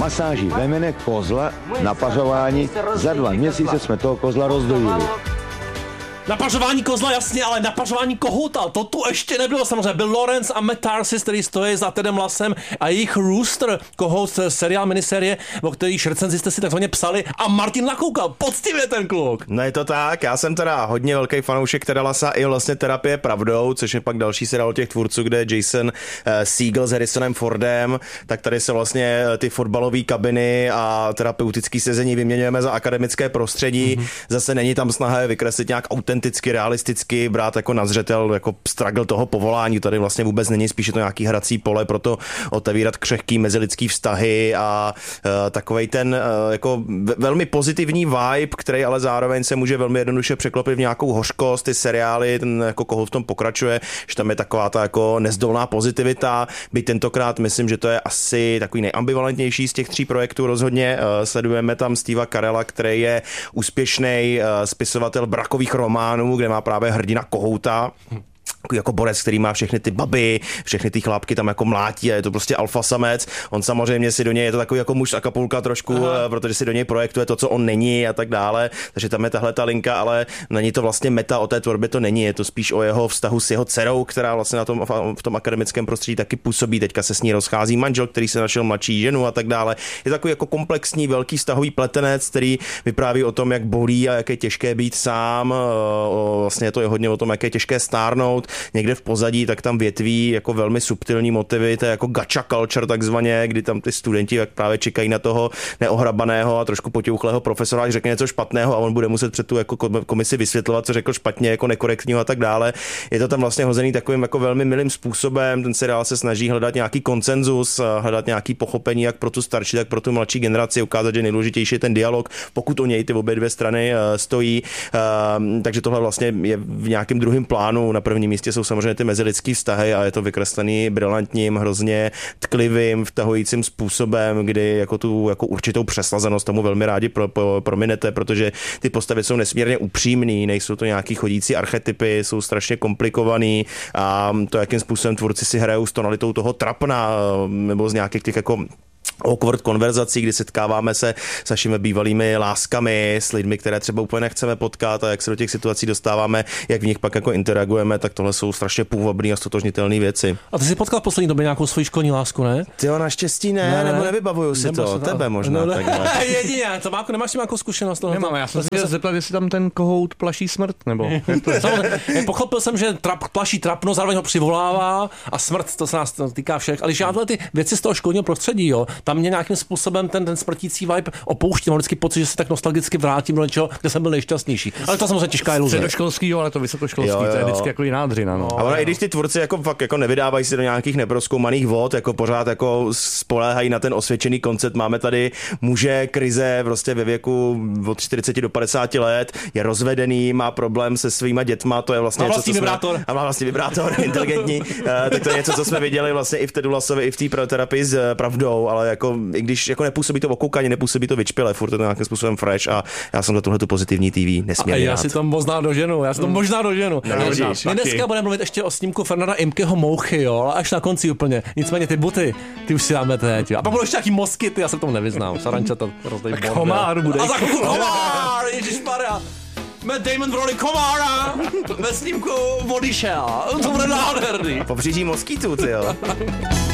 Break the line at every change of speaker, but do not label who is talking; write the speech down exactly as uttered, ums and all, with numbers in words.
masáží vemene kozla na pařování. Za dva měsíce jsme toho kozla rozdojili.
Napařování kozla, jasně, ale napařování kohouta, to tu ještě nebylo samozřejmě. Byl Lawrence a Matt Tarsis, který stojí za Tedem Lassem a jejich Rooster, kohout seriál, miniserie, o kterých recenzi jste si takzvaně psali a Martin nakoukal, poctivě ten kluk.
No je to tak, já jsem teda hodně velký fanoušek Teda Lassa i vlastně Terapie pravdou, což je pak další seriál těch tvůrců, kde je Jason uh, Segel s Harrisonem Fordem, tak tady se vlastně ty fotbalové kabiny a terapeutické sezení vyměňujeme za akademické prostředí. Mm-hmm. Zase není tam snaha je vykreslit nějak autenticky, realisticky, brát jako na zřetel jako struggle toho povolání. Tady vlastně vůbec není, spíš je to nějaký hrací pole, proto otevírat křehký mezilidský vztahy a uh, takovej ten uh, jako velmi pozitivní vibe, který ale zároveň se může velmi jednoduše překlopit v nějakou hořkost. Ty seriály, ten jako koho v tom pokračuje, že tam je taková ta jako nezdolná pozitivita. Byť tentokrát myslím, že to je asi takový nejambivalentnější z těch tří projektů rozhodně. Uh, sledujeme tam Steva Carella, který je úspěšný uh, spisovatel brakových románů, kde má právě hrdina kohouta, jako borec, který má všechny ty baby, všechny ty chlápky tam jako mlátí a je to prostě alfa samec. On samozřejmě si do něj, je to takový jako muž z Acapulca trošku, aha, protože si do něj projektuje to, co on není a tak dále. Takže tam je tahle ta linka, ale není to vlastně meta o té tvorbě, to není. Je to spíš o jeho vztahu s jeho dcerou, která vlastně na tom, v tom akademickém prostředí taky působí. Teďka se s ní rozchází manžel, který se našel mladší ženu a tak dále. Je takový jako komplexní, velký vztahový pletenec, který vypráví o tom, jak bolí a jak je těžké být sám. Vlastně to je hodně o tom, jak je těžké stárnout. Někde v pozadí, tak tam větví jako velmi subtilní motivy, to je jako gacha culture takzvaně, kdy tam ty studenti jak právě čekají na toho neohrabaného a trošku potěuchlého profesora, až řekne něco špatného a on bude muset před tu jako komisi vysvětlovat, co řekl špatně, jako nekorektního a tak dále. Je to tam vlastně hozený takovým jako velmi milým způsobem. Ten seriál se snaží hledat nějaký konsenzus, hledat nějaký pochopení jak pro tu starší, tak pro tu mladší generaci, ukázat, že nejdůležitější je ten dialog, pokud o něj ty obě dvě strany stojí. Takže tohle vlastně je v nějakém druhém plánu. Na prvním místě jsou samozřejmě ty mezilidský vztahy a je to vykreslený brilantním, hrozně tklivým, vtahujícím způsobem, kdy jako tu jako určitou přeslazenost tomu velmi rádi pro, pro, prominete, protože ty postavy jsou nesmírně upřímný, nejsou to nějaký chodící archetypy, jsou strašně komplikovaný a to, jakým způsobem tvůrci si hrajou s tonalitou toho trapna nebo z nějakých těch jako awkward konverzací, kdy setkáváme se s našimi bývalými láskami, s lidmi, které třeba úplně nechceme potkat a jak se do těch situací dostáváme, jak v nich pak jako interagujeme, tak tohle jsou strašně půvabné a stotožnitelné věci.
A ty jsi potkal v poslední době nějakou svoji školní lásku, ne?
Ty jo, naštěstí ne, ne, ne. nebo nevybavuju si nebo to, to, tebe možná. No, takhle.
Jedině, to máku, nemáš nějakou zkušenost?
Nemám, já jsem se chtěl zeptat, jestli tam ten kohout plaší smrt, nebo?
Pochopil jsem, že trap, plaší trapno, zároveň ho přivolává a smrt, to se nás týká všech, ale žádné ty věci z toho školního prostředí, jo. Tam mě nějakým způsobem ten, ten smrtící vibe opouští. Mám vždycky pocit, že se tak nostalgicky vrátím do něčeho, kde jsem byl nejšťastnější. Ale to samozřejmě těžká iluze.
Středoškolský, ale to vysokoškolský, jo, jo. To je vždycky jako jiná dřina. No.
A ono, i když ty tvůrci jako fakt jako nevydávají se do nějakých neprozkoumaných vod, jako pořád jako spoléhají na ten osvědčený koncept. Máme tady muže krize prostě ve věku od čtyřicet do padesáti let, je rozvedený, má problém se svýma dětma, to je vlastně
něco, co
vibrátor. Jsme, a má vlastně vibrátor, inteligentní. uh, tak to je něco, co jsme viděli vlastně i v Tedu Lassovi, i v té terapii s pravdou, ale jako i když jako nepůsobí to okoukaně, nepůsobí to vyčpile, furt je to nějakým způsobem fresh a já jsem za tuhle tu pozitivní T V nesmírně
já
rád.
si to možná doženu, já si to možná doženu.
No,
my dneska budeme mluvit ještě o snímku Fernanda Imkeho Mouchy, jo, ale až na konci úplně. Nicméně ty buty, ty už si dáme teď. Jo. A pak budou ještě nějaký moskyty, já se v tom nevyznám. Sarančata, rozdej bordel.
Komár bude.
A za komár, ježišmarja. Matt Damon v roli komára ve snímku odešel. To bude nádherný.
A pobřeží moskytů, ty jo.